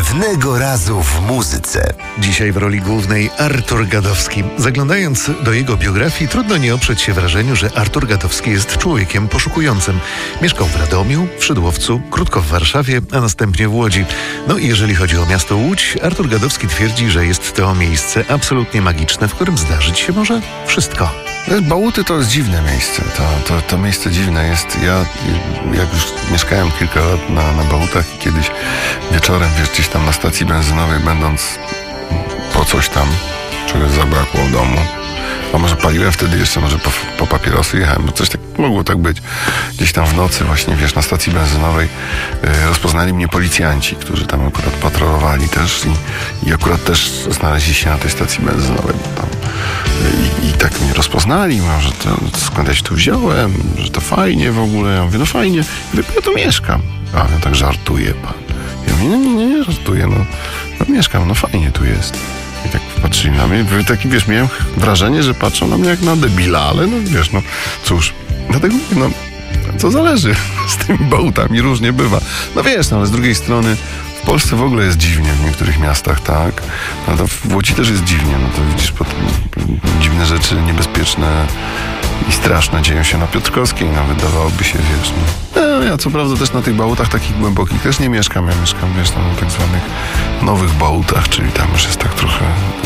Pewnego razu w muzyce. Dzisiaj w roli głównej Artur Gadowski. Zaglądając do jego biografii, trudno nie oprzeć się wrażeniu, że Artur Gadowski jest człowiekiem poszukującym. Mieszkał w Radomiu, w Szydłowcu, krótko w Warszawie, a następnie w Łodzi. No i jeżeli chodzi o miasto Łódź, Artur Gadowski twierdzi, że jest to miejsce absolutnie magiczne, w którym zdarzyć się może wszystko. Bałuty to jest dziwne miejsce. To miejsce dziwne jest. Ja jak już mieszkałem kilka lat na Bałutach i kiedyś wieczorem, gdzieś tam na stacji benzynowej, będąc po coś tam, czegoś zabrakło w domu, a może paliłem wtedy jeszcze, może po papierosy jechałem, bo coś tak mogło tak być. Gdzieś tam w nocy właśnie, na stacji benzynowej rozpoznali mnie policjanci, którzy tam akurat patrolowali też i akurat też znaleźli się na tej stacji benzynowej. I tak mnie rozpoznali, mówią, że skąd ja się tu wziąłem, że to fajnie w ogóle. Ja mówię, no fajnie, ja tu mieszkam. A ja tak żartuje pan. Ja mówię, nie żartuję, no mieszkam, no fajnie tu jest. I tak patrzyli na mnie, taki, miałem wrażenie, że patrzą na mnie jak na debila, ale cóż, dlatego mówię, co zależy z tymi Bałutami, różnie bywa. Ale z drugiej strony w Polsce w ogóle jest dziwnie w niektórych miastach, tak? No to w Łodzi też jest dziwnie, to widzisz, dziwne rzeczy niebezpieczne i straszne dzieją się na Piotrkowskiej, wydawałoby się, ja co prawda też na tych Bałutach takich głębokich też nie mieszkam, ja mieszkam, na tak zwanych nowych Bałutach, czyli tam już jest tak trochę